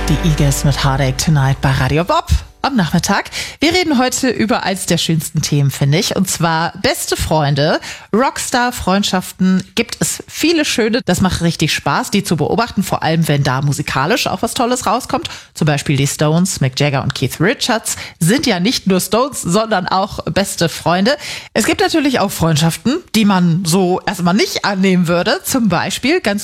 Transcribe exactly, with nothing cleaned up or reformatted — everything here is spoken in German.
Die Eagles mit Heartache Tonight bei Radio Bob am Nachmittag. Wir reden heute über eins der schönsten Themen, finde ich, und zwar beste Freunde, Rockstar-Freundschaften. Gibt es viele schöne, das macht richtig Spaß, die zu beobachten, vor allem wenn da musikalisch auch was Tolles rauskommt. Zum Beispiel die Stones, Mick Jagger und Keith Richards sind ja nicht nur Stones, sondern auch beste Freunde. Es gibt natürlich auch Freundschaften, die man so erstmal nicht annehmen würde. Zum Beispiel, ganz